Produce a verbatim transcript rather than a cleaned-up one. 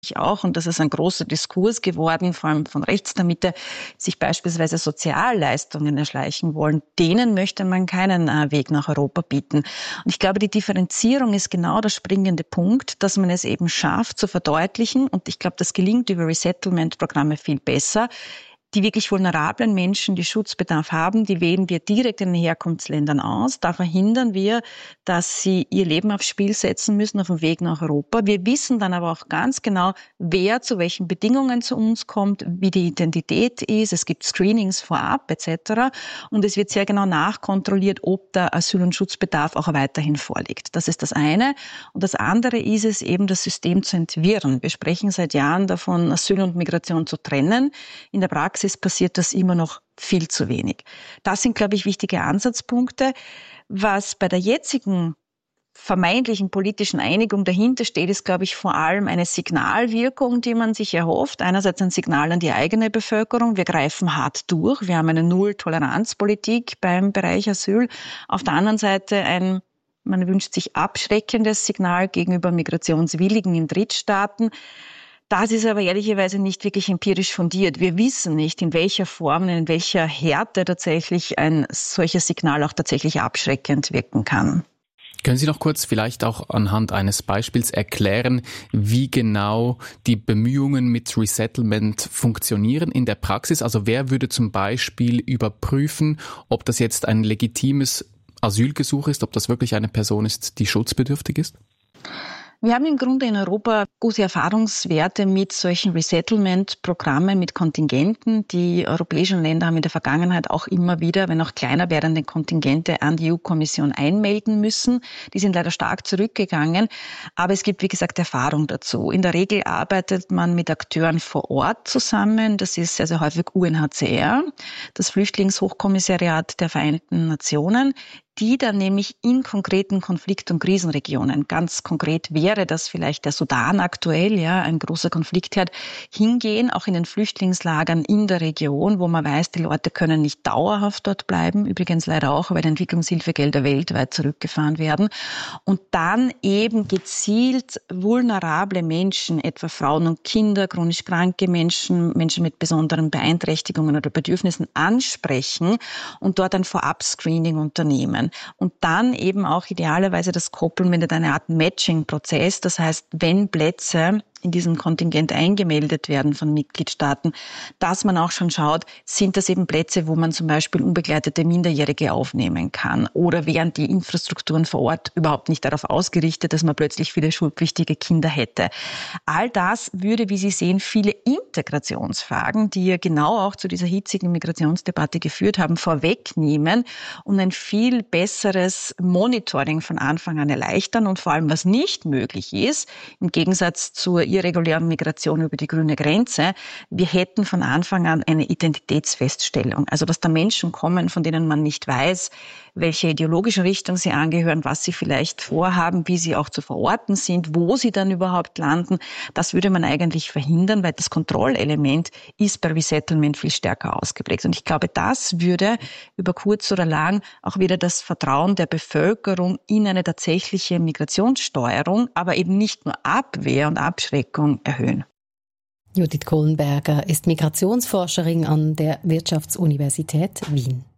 auch, und das ist ein großer Diskurs geworden, vor allem von rechts der Mitte, sich beispielsweise Sozialleistungen erschleichen wollen. Denen möchte man keinen äh, Weg nach Europa bieten. Und ich glaube, die Differenzierung ist genau der springende Punkt, dass man es eben schafft zu verdeutlichen, und ich glaube, das gelingt über Resettlement-Programme viel besser. Die wirklich vulnerablen Menschen, die Schutzbedarf haben, die wählen wir direkt in den Herkunftsländern aus. Da verhindern wir, dass sie ihr Leben aufs Spiel setzen müssen auf dem Weg nach Europa. Wir wissen dann aber auch ganz genau, wer zu welchen Bedingungen zu uns kommt, wie die Identität ist. Es gibt Screenings vorab et cetera. Und es wird sehr genau nachkontrolliert, ob der Asyl- und Schutzbedarf auch weiterhin vorliegt. Das ist das eine. Und das andere ist es eben, das System zu entwirren. Wir sprechen seit Jahren davon, Asyl und Migration zu trennen. In der Praxis passiert das immer noch viel zu wenig. Das sind, glaube ich, wichtige Ansatzpunkte. Was bei der jetzigen vermeintlichen politischen Einigung dahinter steht, ist, glaube ich, vor allem eine Signalwirkung, die man sich erhofft. Einerseits ein Signal an die eigene Bevölkerung. Wir greifen hart durch. Wir haben eine Null-Toleranz-Politik beim Bereich Asyl. Auf der anderen Seite ein, man wünscht sich abschreckendes Signal gegenüber Migrationswilligen in Drittstaaten. Das ist aber ehrlicherweise nicht wirklich empirisch fundiert. Wir wissen nicht, in welcher Form, in welcher Härte tatsächlich ein solches Signal auch tatsächlich abschreckend wirken kann. Können Sie noch kurz vielleicht auch anhand eines Beispiels erklären, wie genau die Bemühungen mit Resettlement funktionieren in der Praxis? Also wer würde zum Beispiel überprüfen, ob das jetzt ein legitimes Asylgesuch ist, ob das wirklich eine Person ist, die schutzbedürftig ist? Wir haben im Grunde in Europa gute Erfahrungswerte mit solchen Resettlement-Programmen, mit Kontingenten. Die europäischen Länder haben in der Vergangenheit auch immer wieder, wenn auch kleiner werdende Kontingente, an die E U-Kommission einmelden müssen. Die sind leider stark zurückgegangen. Aber es gibt, wie gesagt, Erfahrung dazu. In der Regel arbeitet man mit Akteuren vor Ort zusammen. Das ist sehr, sehr häufig U N H C R, das Flüchtlingshochkommissariat der Vereinten Nationen, die dann nämlich in konkreten Konflikt- und Krisenregionen, ganz konkret wäre das vielleicht der Sudan aktuell, ja, ein großer Konfliktherd, hingehen, auch in den Flüchtlingslagern in der Region, wo man weiß, die Leute können nicht dauerhaft dort bleiben, übrigens leider auch, weil Entwicklungshilfegelder weltweit zurückgefahren werden, und dann eben gezielt vulnerable Menschen, etwa Frauen und Kinder, chronisch kranke Menschen, Menschen mit besonderen Beeinträchtigungen oder Bedürfnissen ansprechen und dort ein Vorab-Screening unternehmen. Und dann eben auch idealerweise das Koppeln mit einer Art Matching-Prozess. Das heißt, wenn Plätze in diesem Kontingent eingemeldet werden von Mitgliedstaaten, dass man auch schon schaut, sind das eben Plätze, wo man zum Beispiel unbegleitete Minderjährige aufnehmen kann, oder wären die Infrastrukturen vor Ort überhaupt nicht darauf ausgerichtet, dass man plötzlich viele schulpflichtige Kinder hätte. All das würde, wie Sie sehen, viele Integrationsfragen, die ja genau auch zu dieser hitzigen Migrationsdebatte geführt haben, vorwegnehmen und ein viel besseres Monitoring von Anfang an erleichtern. Und vor allem, was nicht möglich ist, im Gegensatz zur irregulären Migration über die grüne Grenze, wir hätten von Anfang an eine Identitätsfeststellung. Also dass da Menschen kommen, von denen man nicht weiß, welche ideologische Richtung sie angehören, was sie vielleicht vorhaben, wie sie auch zu verorten sind, wo sie dann überhaupt landen. Das würde man eigentlich verhindern, weil das Kontrollelement ist bei Resettlement viel stärker ausgeprägt. Und ich glaube, das würde über kurz oder lang auch wieder das Vertrauen der Bevölkerung in eine tatsächliche Migrationssteuerung, aber eben nicht nur Abwehr und Abschreckung erhöhen. Judith Kohlenberger ist Migrationsforscherin an der Wirtschaftsuniversität Wien.